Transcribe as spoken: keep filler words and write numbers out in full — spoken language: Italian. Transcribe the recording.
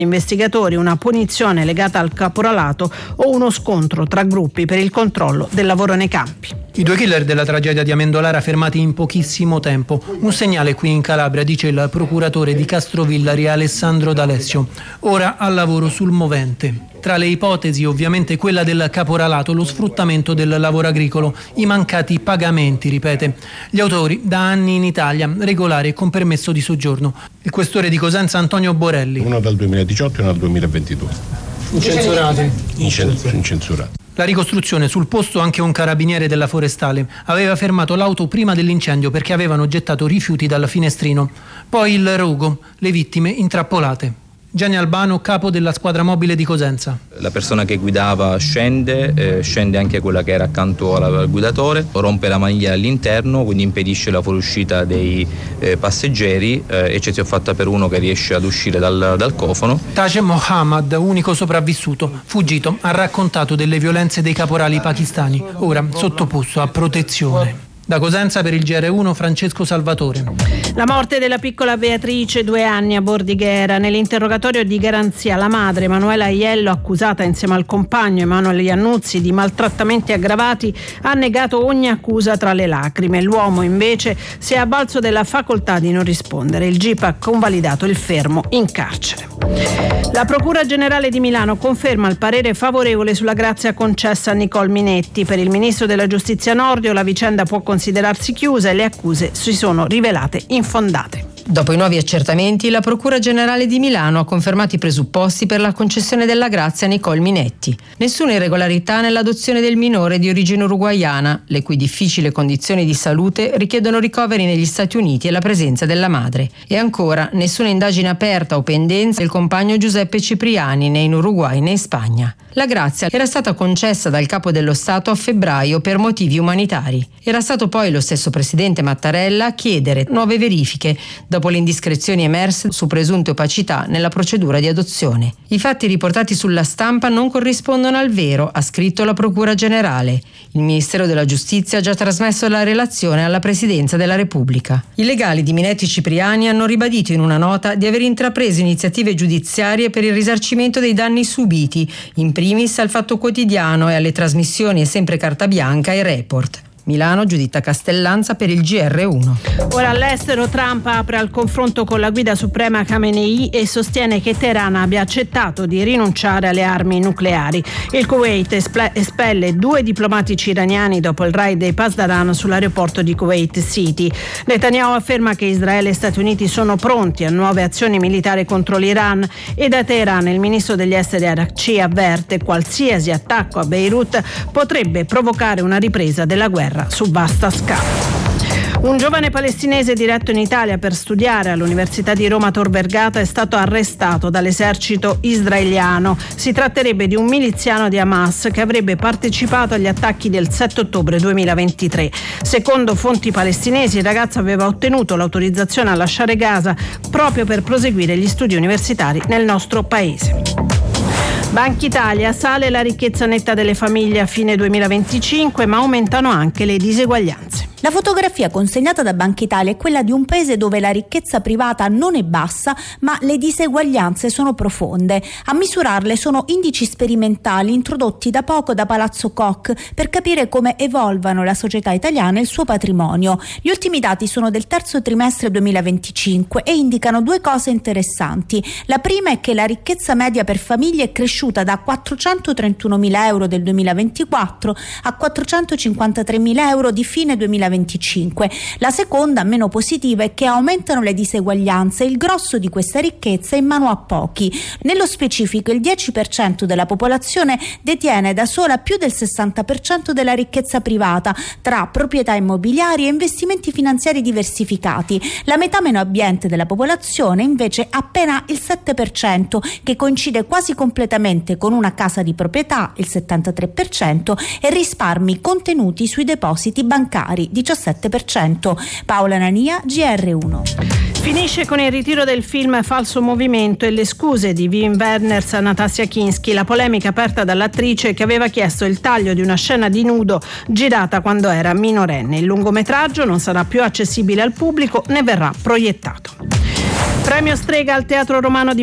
investigatori una punizione legata al caporalato o uno scontro tra gruppi per il controllo del lavoro nei campi. I due killer della tragedia di Amendolara fermati in pochissimo tempo. Un segnale qui in Calabria, dice il procuratore di Castrovillari Alessandro D'Alessio. Ora al lavoro sul movente. Tra le ipotesi ovviamente quella del caporalato, lo sfruttamento del lavoro agricolo, i mancati pagamenti, ripete. Gli autori da anni in Italia, regolari e con permesso di soggiorno. Il questore di Cosenza Antonio Borelli. Uno dal duemiladiciotto e uno dal duemilaventidue. Incensurati. Incensurati. La ricostruzione: sul posto anche un carabiniere della Forestale aveva fermato l'auto prima dell'incendio perché avevano gettato rifiuti dal finestrino. Poi il rogo, le vittime intrappolate. Gianni Albano, capo della squadra mobile di Cosenza. La persona che guidava scende, eh, scende anche quella che era accanto al guidatore, rompe la maniglia all'interno, quindi impedisce la fuoriuscita dei eh, passeggeri, eh, eccezione fatta per uno che riesce ad uscire dal, dal cofano. Taj Mohammad, unico sopravvissuto, fuggito, ha raccontato delle violenze dei caporali pakistani, ora sottoposto a protezione. Da Cosenza per il G R uno Francesco Salvatore. La morte della piccola Beatrice, due anni, a Bordighera. Nell'interrogatorio di garanzia la madre, Manuela Aiello, accusata insieme al compagno Emanuele Iannuzzi di maltrattamenti aggravati, ha negato ogni accusa tra le lacrime. L'uomo invece si è avvalso della facoltà di non rispondere. Il G I P ha convalidato il fermo in carcere. La Procura Generale di Milano conferma il parere favorevole sulla grazia concessa a Nicole Minetti. Per il ministro della Giustizia Nordio la vicenda può considerarsi chiusa e le accuse si sono rivelate infondate. Dopo i nuovi accertamenti, la Procura Generale di Milano ha confermato i presupposti per la concessione della grazia a Nicole Minetti. Nessuna irregolarità nell'adozione del minore di origine uruguaiana, le cui difficili condizioni di salute richiedono ricoveri negli Stati Uniti e la presenza della madre. E ancora, nessuna indagine aperta o pendenza del compagno Giuseppe Cipriani né in Uruguay né in Spagna. La grazia era stata concessa dal Capo dello Stato a febbraio per motivi umanitari. Era stato poi lo stesso presidente Mattarella a chiedere nuove verifiche dopo le indiscrezioni emerse su presunte opacità nella procedura di adozione. I fatti riportati sulla stampa non corrispondono al vero, ha scritto la Procura Generale. Il Ministero della Giustizia ha già trasmesso la relazione alla Presidenza della Repubblica. I legali di Minetti Cipriani hanno ribadito in una nota di aver intrapreso iniziative giudiziarie per il risarcimento dei danni subiti, in primis al Fatto Quotidiano e alle trasmissioni E Sempre Carta Bianca e Report. Milano, Giuditta Castellanza per il G R uno. Ora all'estero Trump apre al confronto con la guida suprema Khamenei e sostiene che Teheran abbia accettato di rinunciare alle armi nucleari. Il Kuwait esple- espelle due diplomatici iraniani dopo il raid dei Pasdaran sull'aeroporto di Kuwait City. Netanyahu afferma che Israele e Stati Uniti sono pronti a nuove azioni militari contro l'Iran e da Teheran il ministro degli esteri Araghchi avverte qualsiasi attacco a Beirut potrebbe provocare una ripresa della guerra su vasta scala. Un giovane palestinese diretto in Italia per studiare all'Università di Roma Tor Vergata è stato arrestato dall'esercito israeliano. Si tratterebbe di un miliziano di Hamas che avrebbe partecipato agli attacchi del sette ottobre duemilaventitré. Secondo fonti palestinesi, il ragazzo aveva ottenuto l'autorizzazione a lasciare Gaza proprio per proseguire gli studi universitari nel nostro paese. Banca Italia: sale la ricchezza netta delle famiglie a fine duemilaventicinque, ma aumentano anche le diseguaglianze. La fotografia consegnata da Banca Italia è quella di un paese dove la ricchezza privata non è bassa, ma le diseguaglianze sono profonde. A misurarle sono indici sperimentali introdotti da poco da Palazzo Koch per capire come evolvano la società italiana e il suo patrimonio. Gli ultimi dati sono del terzo trimestre duemilaventicinque e indicano due cose interessanti. La prima è che la ricchezza media per famiglie è cresciuta da quattrocentotrentunomila euro del duemilaventiquattro a quattrocentocinquantatremila euro di fine duemilaventicinque. La seconda, meno positiva, è che aumentano le diseguaglianze. Il grosso di questa ricchezza è in mano a pochi. Nello specifico, il dieci per cento della popolazione detiene da sola più del sessanta per cento della ricchezza privata, tra proprietà immobiliari e investimenti finanziari diversificati. La metà meno abbiente della popolazione invece appena il sette per cento, che coincide quasi completamente con una casa di proprietà, il settantatré per cento, e risparmi contenuti sui depositi bancari, diciassette per cento. Paola Nania, G R uno. Finisce con il ritiro del film Falso Movimento e le scuse di Wim Wenders a Natasja Kinski, la polemica aperta dall'attrice che aveva chiesto il taglio di una scena di nudo girata quando era minorenne. Il lungometraggio non sarà più accessibile al pubblico né verrà proiettato. Premio Strega al Teatro Romano di